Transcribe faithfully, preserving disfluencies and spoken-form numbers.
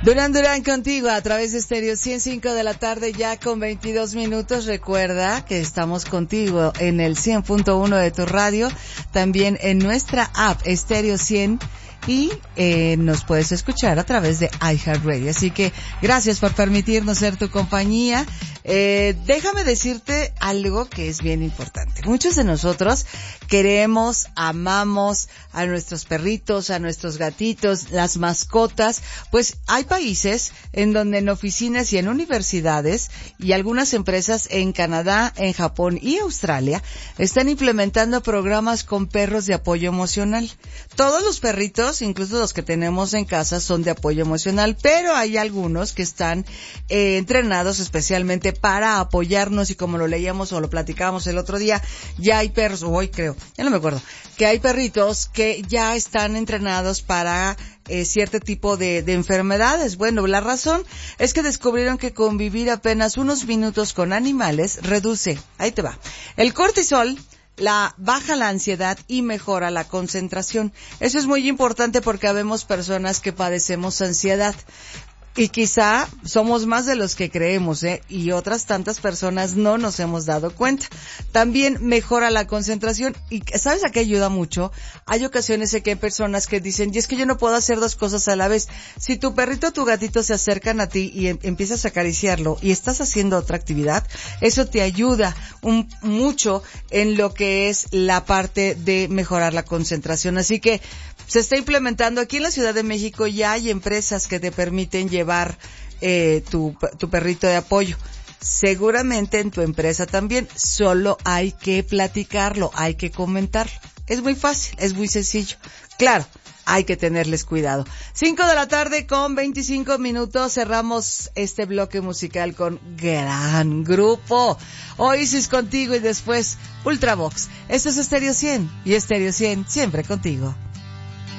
Durán Durán contigo a través de Estéreo ciento cinco de la tarde, ya con veintidós minutos. Recuerda que estamos contigo en el cien punto uno de tu radio, también en nuestra app Estéreo cien, y eh, nos puedes escuchar a través de iHeartRadio. Así que gracias por permitirnos ser tu compañía. Eh, déjame decirte algo que es bien importante. Muchos de nosotros queremos, amamos a nuestros perritos, a nuestros gatitos, las mascotas. Pues hay países en donde en oficinas y en universidades y algunas empresas en Canadá, en Japón y Australia están implementando programas con perros de apoyo emocional. Todos los perritos, incluso los que tenemos en casa, son de apoyo emocional, pero hay algunos que están eh, entrenados especialmente para apoyarnos, y como lo leíamos o lo platicábamos el otro día, ya hay perros, o hoy creo, ya no me acuerdo, que hay perritos que ya están entrenados para eh, cierto tipo de, de enfermedades. Bueno, la razón es que descubrieron que convivir apenas unos minutos con animales reduce, ahí te va, el cortisol, la baja la ansiedad y mejora la concentración. Eso es muy importante porque habemos personas que padecemos ansiedad. Y quizá somos más de los que creemos, ¿eh? Y otras tantas personas no nos hemos dado cuenta. También mejora la concentración. ¿Y sabes a qué ayuda mucho? Hay ocasiones en que hay personas que dicen, y es que yo no puedo hacer dos cosas a la vez. Si tu perrito o tu gatito se acercan a ti y em- empiezas a acariciarlo y estás haciendo otra actividad, eso te ayuda un, mucho en lo que es la parte de mejorar la concentración. Así que se está implementando aquí en la Ciudad de México. Ya hay empresas que te permiten llevar eh, tu, tu perrito de apoyo. Seguramente en tu empresa también. Solo hay que platicarlo, hay que comentarlo. Es muy fácil, es muy sencillo. Claro, hay que tenerles cuidado. Cinco de la tarde con veinticinco minutos. Cerramos este bloque musical con gran grupo. Oasis contigo y después Ultravox. Esto es Estéreo cien y Estéreo cien siempre contigo.